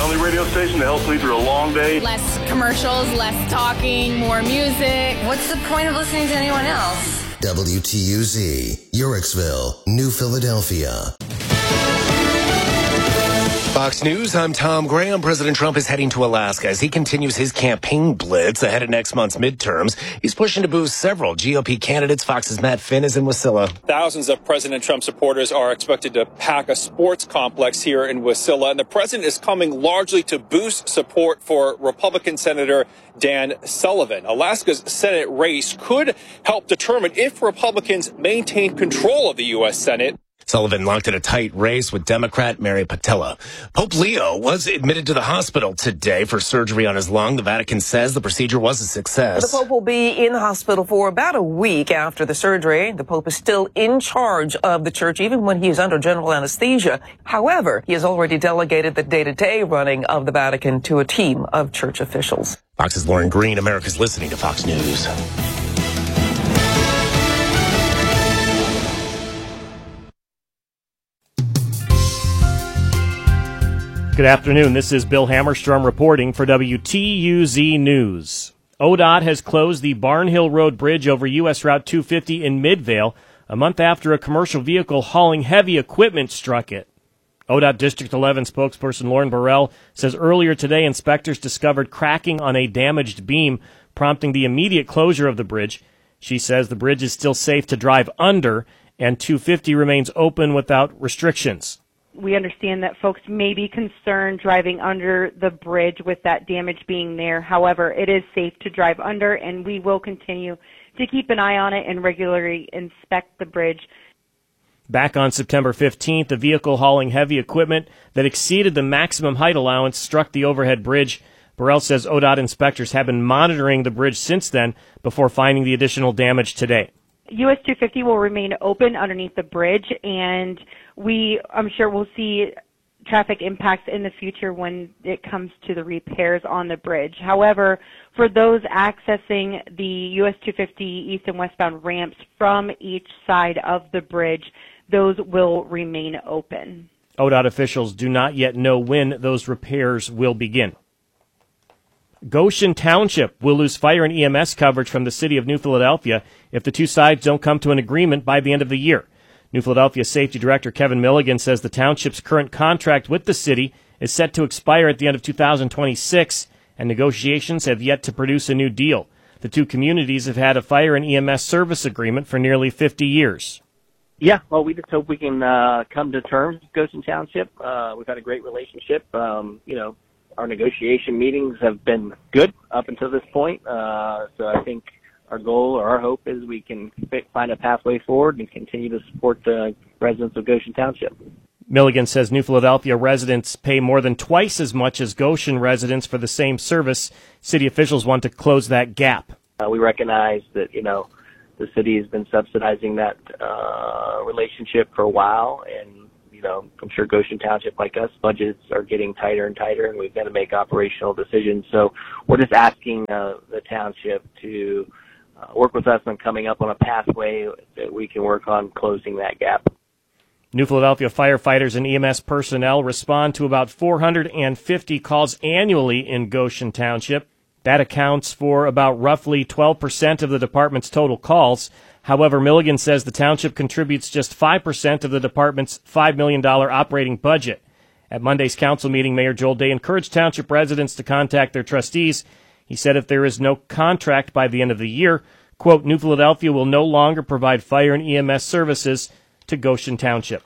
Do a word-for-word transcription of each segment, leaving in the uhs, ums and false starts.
only radio station that helps me through a long day. Less commercials, less talking, more music. What's the point of listening to anyone else? W T U Z, Yorksville, New Philadelphia. Fox News, I'm Tom Graham. President Trump is heading to Alaska as he continues his campaign blitz ahead of next month's midterms. He's pushing to boost several G O P candidates. Fox's Matt Finn is in Wasilla. Thousands of President Trump supporters are expected to pack a sports complex here in Wasilla, and the president is coming largely to boost support for Republican Senator Dan Sullivan. Alaska's Senate race could help determine if Republicans maintain control of the U S Senate. Sullivan locked in a tight race with Democrat Mary Patilla. Pope Leo was admitted to the hospital today for surgery on his lung. The Vatican says the procedure was a success. The Pope will be in the hospital for about a week after the surgery. The Pope is still in charge of the church, even when he is under general anesthesia. However, he has already delegated the day-to-day running of the Vatican to a team of church officials. Fox's Lauren Green. America's listening to Fox News. Good afternoon. This is Bill Hammerstrom reporting for W T U Z News. O D O T has closed the Barnhill Road Bridge over U S Route two fifty in Midvale a month after a commercial vehicle hauling heavy equipment struck it. O D O T District eleven spokesperson Lauren Burrell says earlier today inspectors discovered cracking on a damaged beam, prompting the immediate closure of the bridge. She says the bridge is still safe to drive under and two fifty remains open without restrictions. We understand that folks may be concerned driving under the bridge with that damage being there. However, it is safe to drive under, and we will continue to keep an eye on it and regularly inspect the bridge. Back on September fifteenth, a vehicle hauling heavy equipment that exceeded the maximum height allowance struck the overhead bridge. Burrell says O D O T inspectors have been monitoring the bridge since then before finding the additional damage today. U S two fifty will remain open underneath the bridge, and we, I'm sure we'll see traffic impacts in the future when it comes to the repairs on the bridge. However, for those accessing the U S two fifty east and westbound ramps from each side of the bridge, those will remain open. O D O T officials do not yet know when those repairs will begin. Goshen Township will lose fire and E M S coverage from the city of New Philadelphia if the two sides don't come to an agreement by the end of the year. New Philadelphia Safety Director Kevin Milligan says the township's current contract with the city is set to expire at the end of two thousand twenty-six, and negotiations have yet to produce a new deal. The two communities have had a fire and E M S service agreement for nearly fifty years. Yeah, well, we just hope we can uh, come to terms with Goshen Township. Uh, we've had a great relationship. Um, you know, our negotiation meetings have been good up until this point. Uh, so I think our goal or our hope is we can fit, find a pathway forward and continue to support the residents of Goshen Township. Milligan says New Philadelphia residents pay more than twice as much as Goshen residents for the same service. City officials want to close that gap. Uh, we recognize that, you know, the city has been subsidizing that uh, relationship for a while, and you know, I'm sure Goshen Township, like us, budgets are getting tighter and tighter, and we've got to make operational decisions. So we're just asking uh, the township to uh, work with us on coming up on a pathway that we can work on closing that gap. New Philadelphia firefighters and E M S personnel respond to about four hundred fifty calls annually in Goshen Township. That accounts for about roughly twelve percent of the department's total calls. However, Milligan says the township contributes just five percent of the department's five million dollars operating budget. At Monday's council meeting, Mayor Joel Day encouraged township residents to contact their trustees. He said if there is no contract by the end of the year, quote, New Philadelphia will no longer provide fire and E M S services to Goshen Township.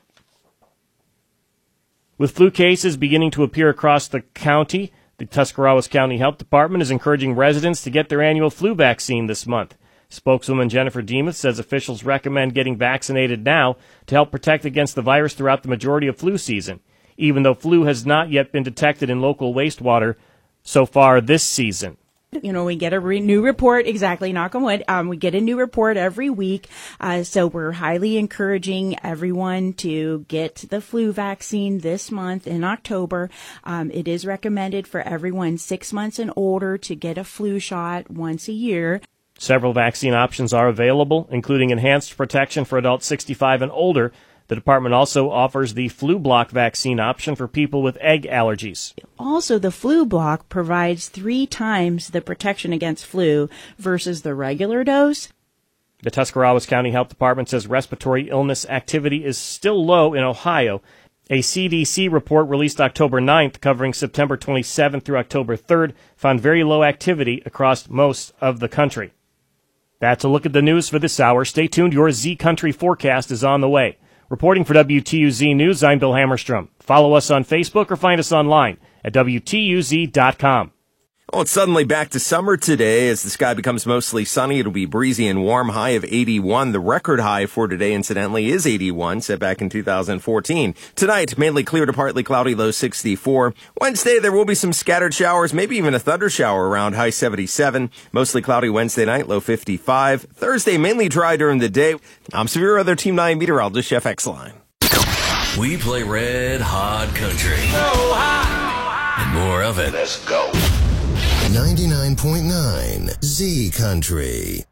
With flu cases beginning to appear across the county, the Tuscarawas County Health Department is encouraging residents to get their annual flu vaccine this month. Spokeswoman Jennifer Demuth says officials recommend getting vaccinated now to help protect against the virus throughout the majority of flu season, even though flu has not yet been detected in local wastewater so far this season. You know, we get a re- new report, exactly, knock on wood. Um, we get a new report every week. Uh, so we're highly encouraging everyone to get the flu vaccine this month in October. Um, it is recommended for everyone six months and older to get a flu shot once a year. Several vaccine options are available, including enhanced protection for adults sixty-five and older. The department also offers the flu block vaccine option for people with egg allergies. Also, the flu block provides three times the protection against flu versus the regular dose. The Tuscarawas County Health Department says respiratory illness activity is still low in Ohio. A C D C report released October ninth covering September twenty-seventh through October third found very low activity across most of the country. That's a look at the news for this hour. Stay tuned. Your Z Country forecast is on the way. Reporting for W T U Z News, I'm Bill Hammerstrom. Follow us on Facebook or find us online at W T U Z dot com. Well, it's suddenly back to summer today as the sky becomes mostly sunny. It'll be breezy and warm, high of eighty-one. The record high for today, incidentally, is eighty-one, set back in two thousand fourteen. Tonight, mainly clear to partly cloudy, low sixty-four. Wednesday, there will be some scattered showers, maybe even a thunder shower around, high seventy-seven. Mostly cloudy Wednesday night, low fifty-five. Thursday, mainly dry during the day. I'm Severe Weather Team nine meteorologist Chef X-Line. We play red hot country. So hot. And more of it. Let's go. ninety-nine point nine Z Country.